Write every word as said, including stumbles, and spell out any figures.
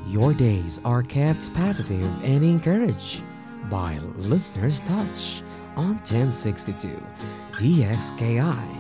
Your days are kept positive and encouraged by Listener's Touch on ten sixty-two D X K I